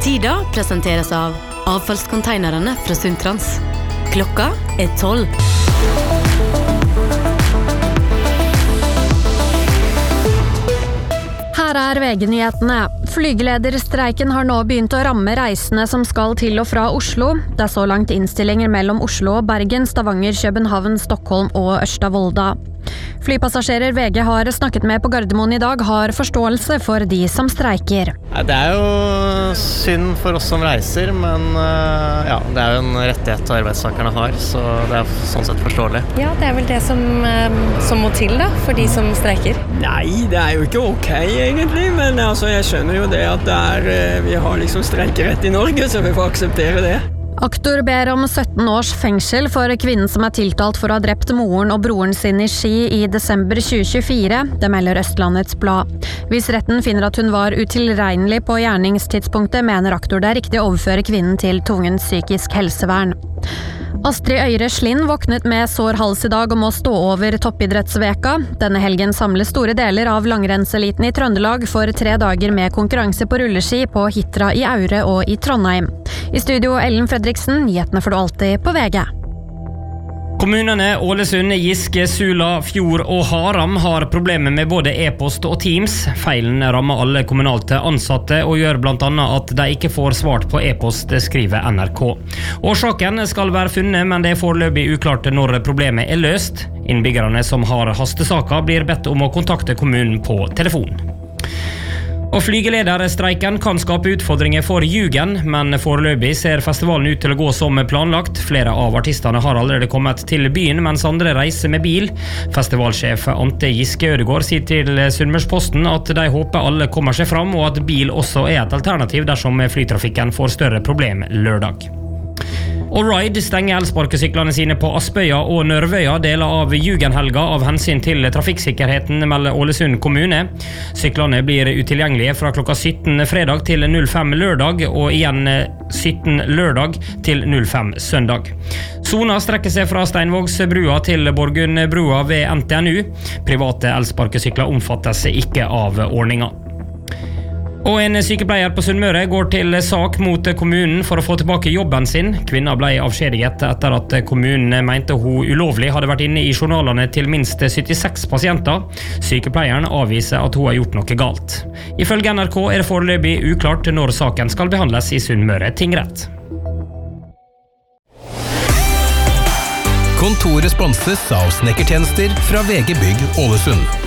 Tida presenteres av avfallskonteinerne fra Sundtrans. Klokka 12. Her VG-nyhetene. Flygelederstreiken har nå begynt å ramme reisende som skal til og fra Oslo. Det så langt innstillinger mellom Oslo og Bergen, Stavanger, København, Stockholm og Ørsta-Volda. Flypassasjerer VG har snakket med på Gardermoen i dag har forståelse for de som streiker. Det jo synd for oss som reiser, men ja, det jo en rettighet arbeidstakerne har, så det sånn sett forståelig. Ja, det vel det som må til da, for de som streiker. Nei, det jo ikke ok egentlig, men altså, jeg skjønner jo det at vi har liksom streikerett i Norge, så vi får akseptere det. Aktor ber om 17 års fengsel for kvinnen som tiltalt for å ha drept moren og broren sin i Ski i desember 2024, det melder Østlandets Blad. Hvis retten finner at hun var utilregnelig på gjerningstidspunktet, mener aktor det riktig å overføre kvinnen til tvungent psykisk helsevern. Astrid Øyre Slind våknet med sår hals i dag og må stå over toppidrettsveka. Denne helgen samler store deler av langrennseliten i Trøndelag for 3 dager med konkurranse på rulleski på Hitra i Aure og i Trondheim. I studio Ellen Fredriksen, nyhetene får du alltid på VG. Kommunene Ålesund, Giske, Sula, Fjord og Haram har problemer med både e-post og Teams. Feilen rammer alle kommunalt ansatte og gjør blant annet at de ikke får svart på e-post, skriver NRK. Årsaken skal være funnet, men det foreløpig uklart når problemet løst. Innbyggerne som har hastesaker blir bedt om å kontakte kommunen på telefon. Og flygelederstreiken kan skape utfordringer for Jugen, men foreløpig ser festivalen ut til å gå som planlagt. Flere av artistene har allerede kommet til byen, mens andre reiser med bil. Festivalsjef Ante Giske Ødegård sier til Sunnmørsposten at de håper alle kommer seg fram, og at bil også et alternativ dersom flytrafikken får større problem lørdag. Og Ride stenger elsparkesyklene sine på Aspøya og Nørvøya, deler av Jugenhelga av hensyn til trafikksikkerheten, melder Ålesund kommune. Syklene blir utilgjengelige fra klokka 17 fredag til 05 lørdag, og igjen 17 lørdag til 05 søndag. Sona strekker seg fra Steinvågsbrua til Borgundbrua ved NTNU. Private elsparkesykler omfattes ikke av ordninga. Og en sykepleier på Sunnmøre går til sak mot kommunen for å få tilbake jobben sin. Kvinnen ble avskjediget etter at kommunen mente hun ulovlig hadde vært inne i journalene til minst 76 pasienter. Sykepleieren avviser at hun har gjort noe galt. Ifølge NRK det foreløpig uklart når saken skal behandles i Sunnmøre tingrett. Kontoret sponses av snekkertjenester fra VG Bygg Ålesund.